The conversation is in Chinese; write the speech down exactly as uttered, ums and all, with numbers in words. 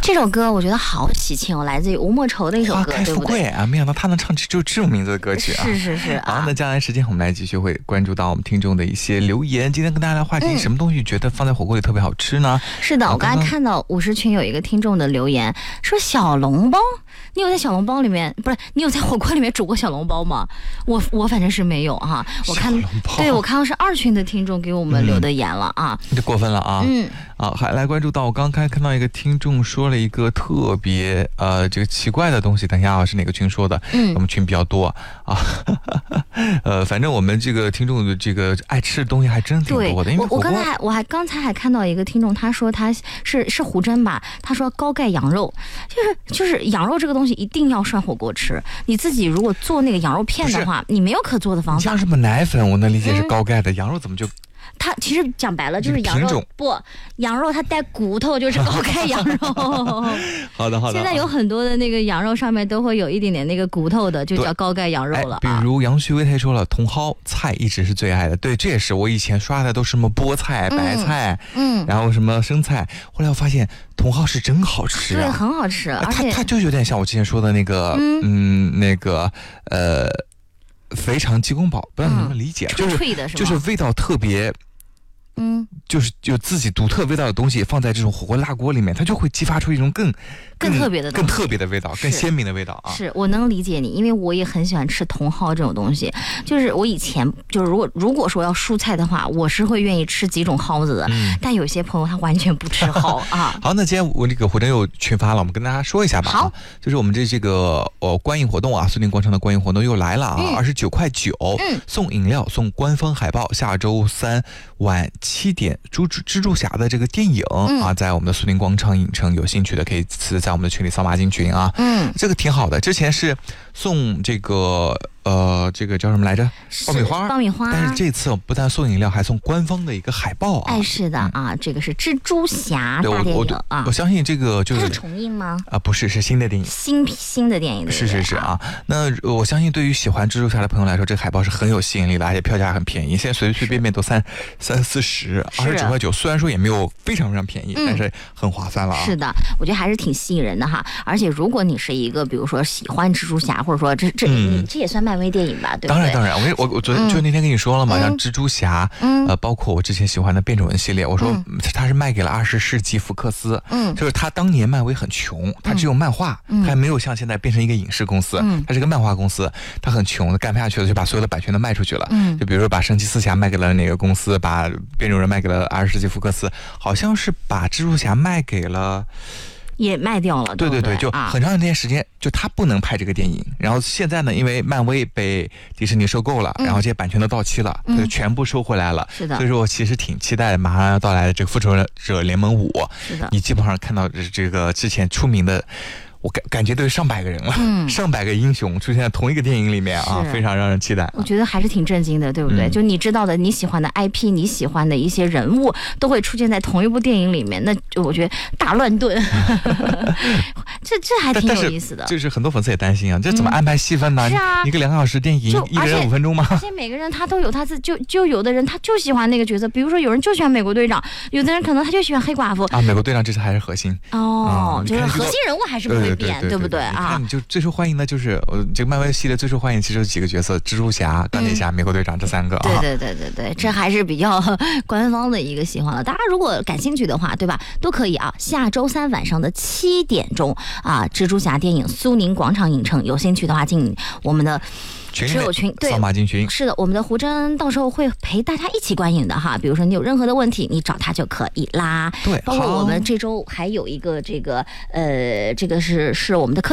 这首歌我觉得好喜庆哦，来自于吴莫愁的一首歌， 花开富贵啊，没想到他能唱就这种名字的歌曲啊！ 是是是啊。 好，那接下来时间我们来继续会关注到我们听众的一些留言。今天跟大家来话题，嗯、什么东西觉得放在火锅里特别好吃呢？ 是的，我刚才看到五十群有一个听众的留言说小笼包，你有在小笼包里面不是你有在火锅里面煮过小笼包吗？我我反正是没有哈。我看对我看到是二群的听众给我们留的言了啊， 这、嗯、过分了啊！嗯，啊，还来关注到我刚才看到一个听众说了一个特别呃这个奇怪的东西，等一下啊是哪个群说的？嗯，我们群比较多啊，呃，反正我们这个听众的这个爱吃的东西还真挺多的。因为我我刚才还我还刚才还看到一个听众，他说他是是胡真吧，他说高钙羊肉，就是就是羊肉这个东西一定要涮火锅吃。你自己如果做那个羊肉片的话，你没有可做的方法。 像什么奶粉，我能理解是高钙的，嗯、羊肉怎么就？ 它其实讲白了就是羊肉，不，羊肉它带骨头就是高钙羊肉。 好的好的。 现在有很多的那个羊肉上面都会有一点点那个骨头的，就叫高钙羊肉了、啊。 比如杨旭威他说了，茼蒿菜一直是最爱的，对，这也是我以前刷的都是什么菠菜、白菜，嗯，然后什么生菜，后来我发现茼蒿是真好吃、啊， 对，很好吃，而且它它就有点像我之前说的那个，嗯，嗯那个呃。肥肠鸡公煲，不知道你能不能理解， 嗯、 就是脆的是就是味道特别，嗯，就是有自己独特味道的东西放在这种火锅辣锅里面，它就会激发出一种更更特别的、 更特别的味道，更鲜明的味道啊！ 是我能理解你，因为我也很喜欢吃茼蒿这种东西。就是我以前就是如果如果说要蔬菜的话，我是会愿意吃几种蒿子的，嗯、但有些朋友他完全不吃蒿啊。 好，那今天我这个胡真又群发了，我们跟大家说一下吧。 好， 就是我们这这个呃观影活动啊，苏宁广场的观影活动又来了啊，二十九块九，嗯，送饮料，送官方海报，下周三晚七点，蜘蛛蜘蛛侠的这个电影、嗯、啊，在我们的苏宁广场影城，有兴趣的可以在我们的群里扫码进群啊，嗯，这个挺好的。之前是送这个呃，这个叫什么来着？爆米花， 爆米花。 但是这次不但送饮料，还送官方的一个海报啊。 哎，是的啊，嗯、这个是蜘蛛侠大电影啊。 我相信这个就是。 它是重映吗？ 啊，不是，是新的电影。 新新的电影。 是是是啊。那我相信对于喜欢蜘蛛侠的朋友来说，这个海报是很有吸引力的，而且票价很便宜，现在随随便便都三三四十，二十九块九。虽然说也没有非常非常便宜，嗯、但是很划算了啊。 是的，我觉得还是挺吸引人的哈。而且如果你是一个，比如说喜欢蜘蛛侠，或者说这这、嗯、你这也算漫威电影吧，对不对？ 当然当然，我我我昨天、嗯、就那天跟你说了嘛，嗯、像蜘蛛侠，嗯、呃，包括我之前喜欢的变种人系列，我说他是卖给了二十世纪福克斯，嗯，就是他当年漫威很穷，他只有漫画，嗯、他还没有像现在变成一个影视公司，嗯、他是个漫画公司，他很穷的干不下去了，就把所有的版权都卖出去了，嗯，就比如说把神奇四侠卖给了哪个公司，把变种人卖给了二十世纪福克斯，好像是把蜘蛛侠卖给了。 也卖掉了， 对对对， 对就很长一段时间，就他不能拍这个电影。然后现在呢，因为漫威被迪士尼收购了，嗯、然后这些版权都到期了，他就全部收回来了。 是的， 所以说我其实挺期待马上要到来的这个《复仇者联盟五》。 是的， 你基本上看到这个之前出名的。我感感觉都有上百个人了，嗯，上百个英雄出现在同一个电影里面啊，非常让人期待、啊。 我觉得还是挺震惊的，对不对？嗯、就你知道的，你喜欢的 I P， 你喜欢的一些人物都会出现在同一部电影里面，那就我觉得大乱炖，这这还挺有意思的。 就是很多粉丝也担心啊，这怎么安排戏份呢？ 是啊， 一个两个小时电影，一个人五分钟吗？ 而且每个人他都有他自就就有的人他就喜欢那个角色，比如说有人就喜欢美国队长，有的人可能他就喜欢黑寡妇啊。美国队长这次还是核心哦，嗯、就是核心人物还是不会变， 对, 对, 对, 对, 对不对？ 你看，你就最受欢迎的就是呃，这个漫威系列最受欢迎其实有几个角色：蜘蛛侠、钢铁侠、嗯、美国队长这三个、啊。 对对对对对，这还是比较官方的一个喜欢了。大家如果感兴趣的话，对吧？都可以啊。下周三晚上的七点钟啊，蜘蛛侠电影苏宁广场影城，有兴趣的话进我们的。 群有群对扫码进群是的，我们的胡真到时候会陪大家一起观影的哈。比如说你有任何的问题，你找他就可以啦。 对， 包括我们这周还有一个这个呃，这个是是我们的课。